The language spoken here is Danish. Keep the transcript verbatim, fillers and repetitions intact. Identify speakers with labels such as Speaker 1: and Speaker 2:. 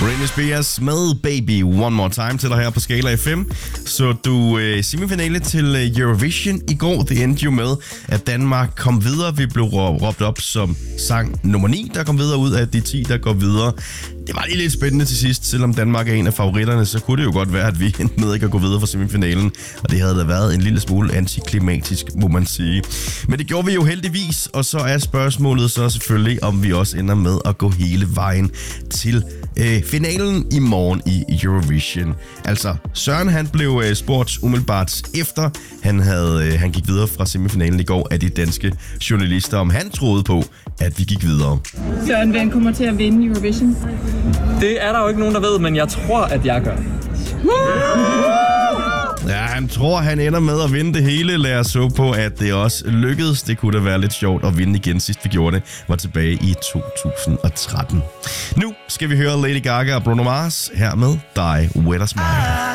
Speaker 1: Britney Spears med Baby One More Time til dig her på Skala F M. Så du øh, semifinale til Eurovision i går. Det endte jo med, at Danmark kom videre. Vi blev råbt op som sang nummer ni, der kom videre ud af de ti, der går videre. Det var lige lidt spændende til sidst. Selvom Danmark er en af favoritterne, så kunne det jo godt være, at vi endte med ikke at gå videre fra semifinalen. Og det havde da været en lille smule antiklimatisk, må man sige. Men det gjorde vi jo heldigvis, og så er spørgsmålet så selvfølgelig, om vi også ender med at gå hele vejen til øh, finalen i morgen i Eurovision. Altså, Søren han blev øh, spurgt umiddelbart efter, han, havde, øh, han gik videre fra semifinalen i går af de danske journalister, om han troede på, at vi gik videre.
Speaker 2: Søren, hvem kommer til at vinde Eurovision?
Speaker 3: Det er der jo ikke nogen, der ved, men jeg tror, at jeg gør.
Speaker 1: Ja, han tror, han ender med at vinde det hele. Lad os så på, at det også lykkedes. Det kunne da være lidt sjovt at vinde igen. Sidst vi gjorde det, var tilbage i to tusind og tretten. Nu skal vi høre Lady Gaga og Bruno Mars her med Die With A Smile.